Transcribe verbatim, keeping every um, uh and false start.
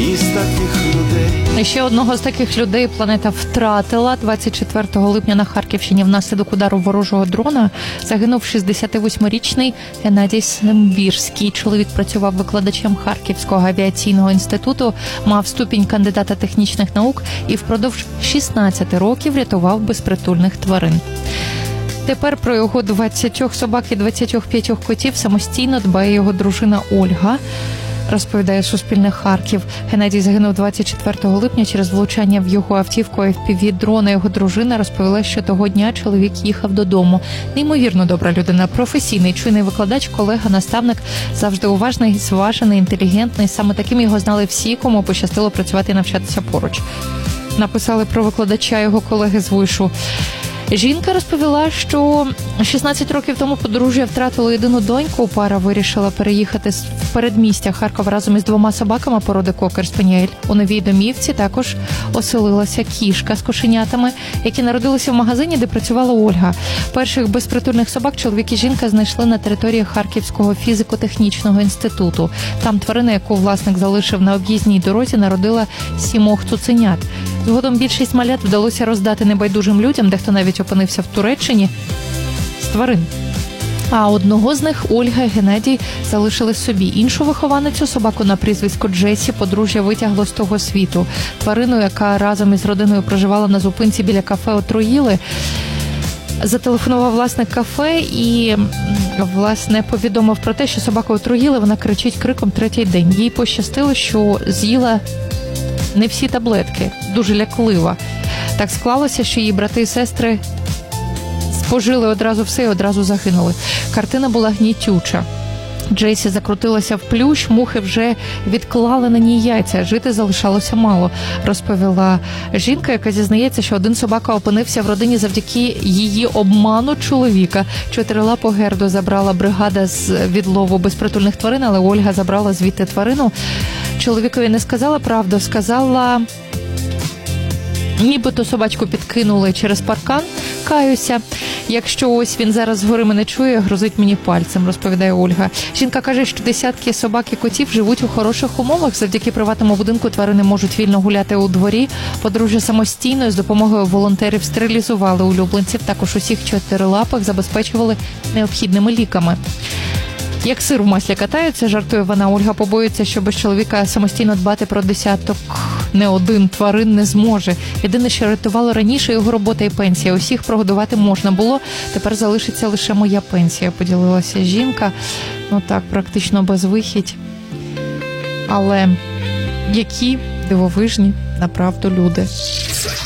із таких людей. Ще одного з таких людей планета втратила. двадцять четвертого липня на Харківщині внаслідок удару ворожого дрона загинув шістдесятивосьмирічний Геннадій Сембірський. Чоловік працював викладачем Харківського авіаційного інституту, мав ступінь кандидата технічних наук і впродовж шістнадцяти років рятував безпритульних тварин. Тепер про його двадцять собак і двадцять п'ять котів самостійно дбає його дружина Ольга, розповідає Суспільне Харків. Геннадій загинув двадцять четвертого липня через влучання в його автівку еф пі ві-дрона. Його дружина розповіла, що того дня чоловік їхав додому. Неймовірно добра людина, професійний, чуйний викладач, колега, наставник, завжди уважний, зважений, інтелігентний. Саме таким його знали всі, кому пощастило працювати і навчатися поруч. Написали про викладача його колеги з вишу. Жінка розповіла, що шістнадцять років тому подружжя втратило єдину доньку. Пара вирішила переїхати в передмістя Харкова разом із двома собаками породи кокер-спаніель. У новій домівці також оселилася кішка з кошенятами, які народилися в магазині, де працювала Ольга. Перших безпритульних собак чоловік і жінка знайшли на території Харківського фізико-технічного інституту. Там тварина, яку власник залишив на об'їзній дорозі, народила сімох цуценят. Згодом більшість малят вдалося роздати небайдужим людям, дехто навіть опинився в Туреччині з тварин. А одного з них Ольга і Геннадій залишили собі. Іншу вихованицю, собаку на прізвисько Джесі, подружжя витягло з того світу. Тварину, яка разом із родиною проживала на зупинці біля кафе, отруїли. Зателефонував власник кафе і, власне, повідомив про те, що собаку отруїли. Вона кричить криком третій день. Їй пощастило, що з'їла не всі таблетки, дуже ляклива. Так склалося, що її брати і сестри спожили одразу все і одразу загинули. Картина була гнітюча. Джейсі закрутилася в плющ, мухи вже відклали на ній яйця, жити залишалося мало, розповіла жінка, яка зізнається, що один собака опинився в родині завдяки її обману чоловіка. Чотирилапу Герду забрала бригада з відлову безпритульних тварин, але Ольга забрала звідти тварину. Чоловікові не сказала правду, сказала, нібито собачку підкинули через паркан. Каюся. Якщо ось він зараз згори мене чує, грозить мені пальцем, розповідає Ольга. Жінка каже, що десятки собак і котів живуть у хороших умовах. Завдяки приватному будинку тварини можуть вільно гуляти у дворі. Подружжя самостійно з допомогою волонтерів стерилізували улюбленців. Також усіх чотирилапих забезпечували необхідними ліками. Як сир в маслі катаються, жартує вона. Ольга побоюється, що без чоловіка самостійно дбати про десяток не один тварин не зможе. Єдине, що рятувало раніше, його робота і пенсія. Усіх прогодувати можна було, тепер залишиться лише моя пенсія, поділилася жінка. Ну так, практично безвихідь. Але які дивовижні, направду, люди.